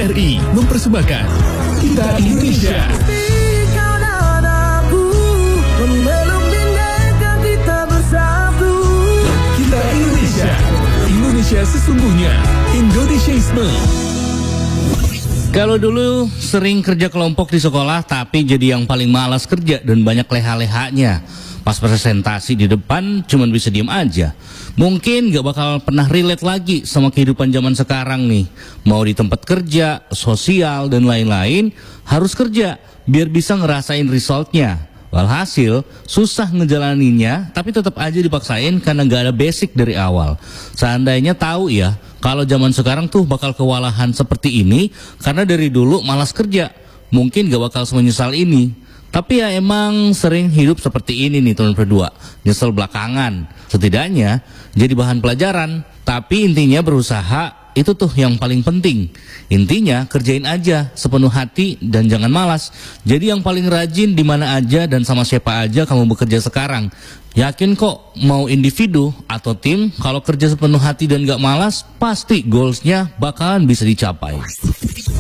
BRI mempersembahkan Kita Indonesia. Kita Indonesia. Indonesia sesungguhnya. Indonesiaisme. Kalau dulu sering kerja kelompok di sekolah, tapi jadi yang paling malas kerja dan banyak leha-lehanya. Pas presentasi di depan cuman bisa diem aja. Mungkin gak bakal pernah relate lagi sama kehidupan zaman sekarang nih. Mau di tempat kerja, sosial, dan lain-lain, harus kerja biar bisa ngerasain resultnya. Walhasil, susah ngejalaninnya, tapi tetap aja dipaksain karena gak ada basic dari awal. Seandainya tahu ya, kalau zaman sekarang tuh bakal kewalahan seperti ini, karena dari dulu malas kerja, mungkin gak bakal semenyesal ini. Tapi ya emang sering hidup seperti ini nih teman berdua, nyesel belakangan. Setidaknya jadi bahan pelajaran, tapi intinya berusaha itu tuh yang paling penting. Intinya kerjain aja sepenuh hati dan jangan malas. Jadi yang paling rajin di mana aja dan sama siapa aja kamu bekerja sekarang. Yakin kok mau individu atau tim, kalau kerja sepenuh hati dan gak malas, pasti goalsnya bakalan bisa dicapai.